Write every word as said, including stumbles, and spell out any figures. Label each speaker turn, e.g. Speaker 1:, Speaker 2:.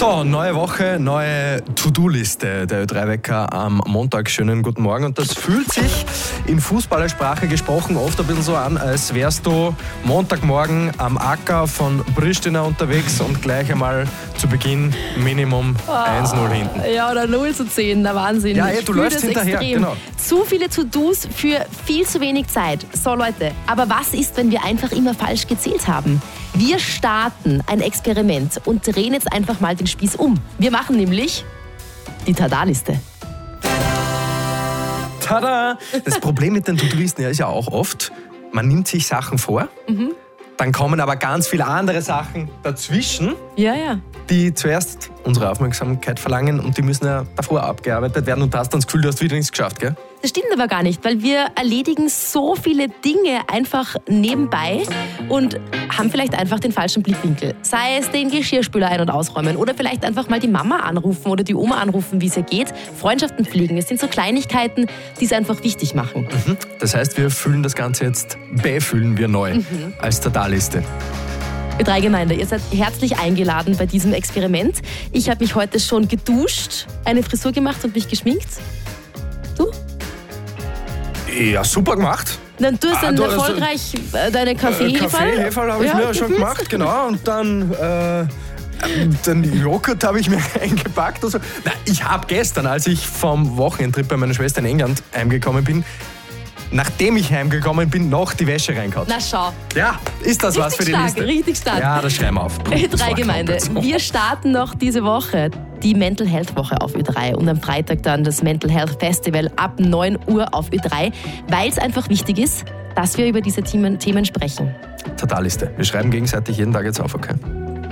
Speaker 1: So, neue Woche, neue To-Do-Liste der Ö drei Wecker am Montag. Schönen guten Morgen. Und das fühlt sich in Fußballersprache gesprochen oft ein bisschen so an, als wärst du Montagmorgen am Acker von Pristina unterwegs und gleich einmal zu Beginn Minimum oh, eins null hinten.
Speaker 2: Ja, oder null zu zehn, der Wahnsinn.
Speaker 1: Ja, ey, du läufst hinterher,
Speaker 2: extrem.
Speaker 1: genau.
Speaker 2: Zu viele To-Dos für viel zu wenig Zeit. So Leute, aber was ist, wenn wir einfach immer falsch gezählt haben? Wir starten ein Experiment und drehen jetzt einfach mal den Spieß um. Wir machen nämlich die Tada-Liste.
Speaker 1: Tada! Das Problem mit den To-Do-Listen ist ja auch oft, man nimmt sich Sachen vor, mhm. dann kommen aber ganz viele andere Sachen dazwischen,
Speaker 2: ja, ja.
Speaker 1: die zuerst unsere Aufmerksamkeit verlangen und die müssen ja davor abgearbeitet werden und du hast dann das Gefühl, du hast wieder nichts geschafft, gell?
Speaker 2: Das stimmt aber gar nicht, weil wir erledigen so viele Dinge einfach nebenbei und haben vielleicht einfach den falschen Blickwinkel. Sei es den Geschirrspüler ein- und ausräumen oder vielleicht einfach mal die Mama anrufen oder die Oma anrufen, wie es ihr geht. Freundschaften pflegen, es sind so Kleinigkeiten, die es einfach wichtig machen.
Speaker 1: Mhm. Das heißt, wir füllen das Ganze jetzt, befüllen wir neu mhm. als Tada-Liste.
Speaker 2: Ö drei Gemeinde, ihr seid herzlich eingeladen bei diesem Experiment. Ich habe mich heute schon geduscht, eine Frisur gemacht und mich geschminkt. Du?
Speaker 1: Ja, super gemacht.
Speaker 2: Dann du hast
Speaker 1: ah,
Speaker 2: dann
Speaker 1: du
Speaker 2: erfolgreich äh, deine Kaffeeheferl.
Speaker 1: Kaffeeheferl habe ich ja, mir ja schon gemacht, genau. Und dann äh, den Joghurt habe ich mir eingepackt. Und so. Na, ich habe gestern, als ich vom Wochenendtrip bei meiner Schwester in England heimgekommen bin, nachdem ich heimgekommen bin, noch die Wäsche reingehauen.
Speaker 2: Na schau.
Speaker 1: Ja, ist das
Speaker 2: richtig
Speaker 1: was für die
Speaker 2: stark,
Speaker 1: Liste?
Speaker 2: Richtig stark.
Speaker 1: Ja, das schreiben wir auf.
Speaker 2: Ö drei Gemeinde. Wir starten noch diese Woche die Mental Health Woche auf Ö drei und am Freitag dann das Mental Health Festival ab neun Uhr auf Ö drei, weil es einfach wichtig ist, dass wir über diese Themen, Themen sprechen.
Speaker 1: Tada-Liste. Wir schreiben gegenseitig jeden Tag jetzt auf, okay?